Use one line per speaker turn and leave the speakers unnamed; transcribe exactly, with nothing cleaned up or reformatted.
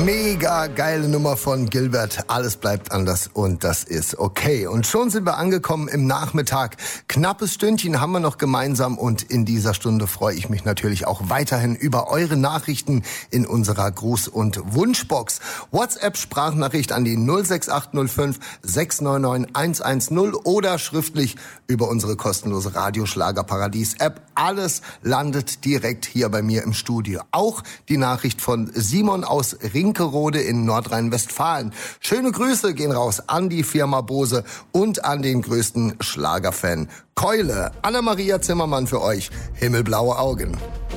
Mega geile Nummer von Gilbert. Alles bleibt anders und das ist okay. Und schon sind wir angekommen im Nachmittag. Knappes Stündchen haben wir noch gemeinsam und in dieser Stunde freue ich mich natürlich auch weiterhin über eure Nachrichten in unserer Gruß- und Wunschbox. WhatsApp-Sprachnachricht an die null sechs acht null fünf sechs neun neun eins eins null oder schriftlich über unsere kostenlose Radioschlagerparadies-App. Alles landet direkt hier bei mir im Studio. Auch die Nachricht von Simon aus Rinkerode in Nordrhein-Westfalen. Schöne Grüße gehen raus an die Firma Bose und an den größten Schlagerfan Keule. Anna-Maria Zimmermann für euch. Himmelblaue Augen.